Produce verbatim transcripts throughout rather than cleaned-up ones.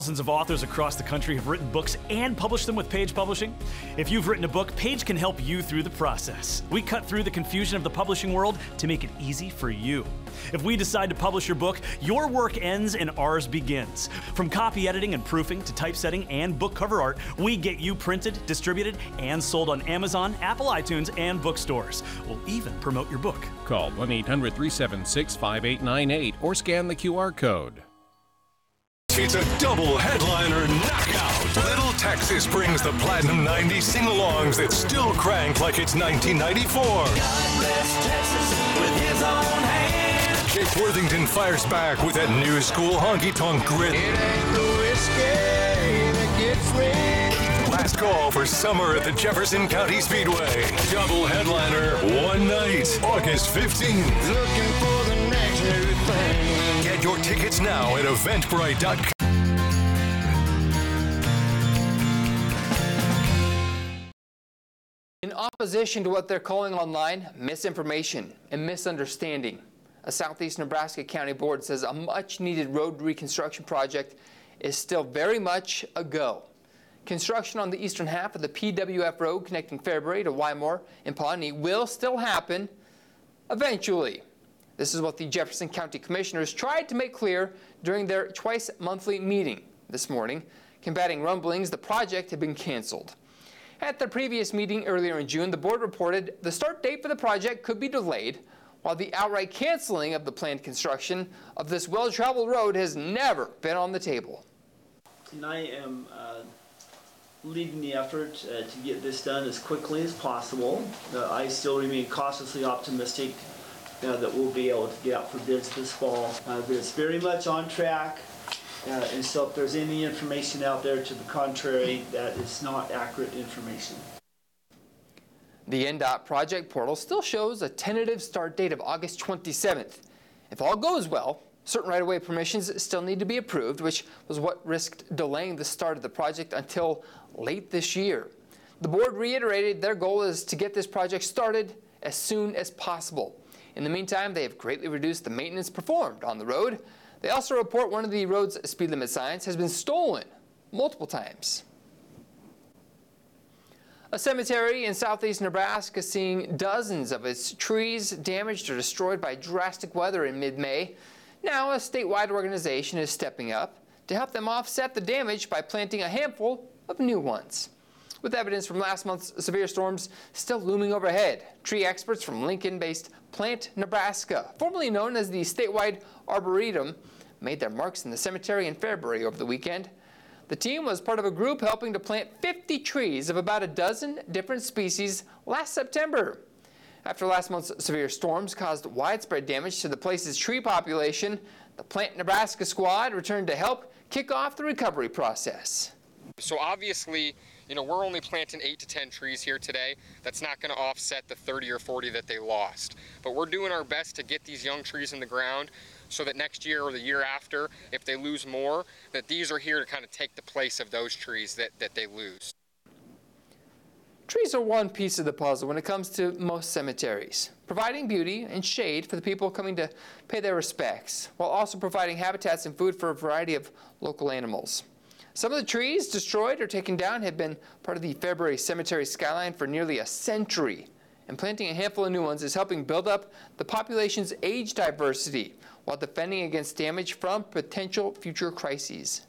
Thousands of authors across the country have written books and published them with Page Publishing. If you've written a book, Page can help you through the process. We cut through the confusion of the publishing world to make it easy for you. If we decide to publish your book, your work ends and ours begins. From copy editing and proofing to typesetting and book cover art, we get you printed, distributed, and sold on Amazon, Apple iTunes, and bookstores. We'll even promote your book. Call one eight hundred, three seven six, five eight nine eight or scan the Q R code. It's a double headliner knockout. Little Texas brings the Platinum ninety sing-alongs that still crank like it's nineteen ninety-four. God bless Texas with his own hand. Jake Worthington fires back with that new school honky-tonk grit. It ain't the whiskey that gets me. Last call for summer at the Jefferson County Speedway. Double headliner, one night, August fifteenth. Looking for the next new thing. Get your tickets now at eventbrite dot com. In opposition to what they're calling online misinformation and misunderstanding, a Southeast Nebraska County Board says a much-needed road reconstruction project is still very much a go. Construction on the eastern half of the P W F road connecting Fairbury to Wymore and Pawnee will still happen eventually. This is what the Jefferson County Commissioners tried to make clear during their twice-monthly meeting this morning. Combating rumblings, the project had been canceled. At the previous meeting earlier in June, the board reported the start date for the project could be delayed, while the outright canceling of the planned construction of this well-traveled road has never been on the table. And I am uh, leading the effort uh, to get this done as quickly as possible. Uh, I still remain cautiously optimistic uh, that we'll be able to get out for bids this fall. Uh, but it's very much on track. Uh, and so if there's any information out there to the contrary, that is not accurate information. The N D O T project portal still shows a tentative start date of August twenty-seventh. If all goes well, certain right-of-way permissions still need to be approved, which was what risked delaying the start of the project until late this year. The board reiterated their goal is to get this project started as soon as possible. In the meantime, they have greatly reduced the maintenance performed on the road. They also report one of the road's speed limit signs has been stolen multiple times. A cemetery in southeast Nebraska seeing dozens of its trees damaged or destroyed by drastic weather in mid-May. Now a statewide organization is stepping up to help them offset the damage by planting a handful of new ones. With evidence from last month's severe storms still looming overhead, tree experts from Lincoln-based Plant Nebraska, formerly known as the statewide Arboretum, made their marks in the cemetery in Fairbury over the weekend. The team was part of a group helping to plant fifty trees of about a dozen different species last September. After last month's severe storms caused widespread damage to the place's tree population, the Plant Nebraska squad returned to help kick off the recovery process. So obviously, you know, we're only planting eight to ten trees here today. That's not going to offset the thirty or forty that they lost. But we're doing our best to get these young trees in the ground so that next year or the year after, if they lose more, that these are here to kind of take the place of those trees that, that they lose. Trees are one piece of the puzzle when it comes to most cemeteries, providing beauty and shade for the people coming to pay their respects, while also providing habitats and food for a variety of local animals. Some of the trees destroyed or taken down have been part of the Fairbury Cemetery skyline for nearly a century, and planting a handful of new ones is helping build up the population's age diversity while defending against damage from potential future crises.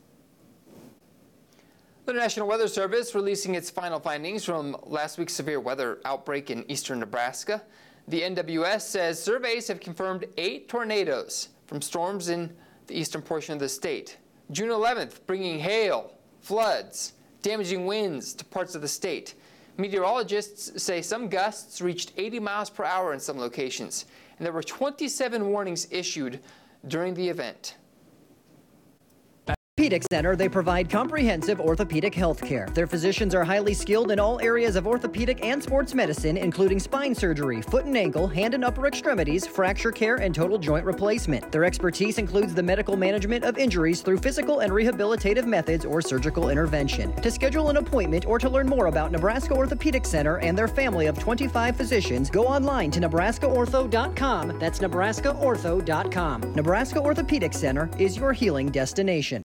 The National Weather Service releasing its final findings from last week's severe weather outbreak in eastern Nebraska. The N W S says surveys have confirmed eight tornadoes from storms in the eastern portion of the state. June eleventh, bringing hail, floods, damaging winds to parts of the state. Meteorologists say some gusts reached eighty miles per hour in some locations, and there were twenty-seven warnings issued during the event. Orthopedic Center, they provide comprehensive orthopedic health care. Their physicians are highly skilled in all areas of orthopedic and sports medicine, including spine surgery, foot and ankle, hand and upper extremities, fracture care, and total joint replacement. Their expertise includes the medical management of injuries through physical and rehabilitative methods or surgical intervention. To schedule an appointment or to learn more about Nebraska Orthopedic Center and their family of twenty-five physicians, go online to nebraska ortho dot com. That's nebraska ortho dot com. Nebraska Orthopedic Center is your healing destination.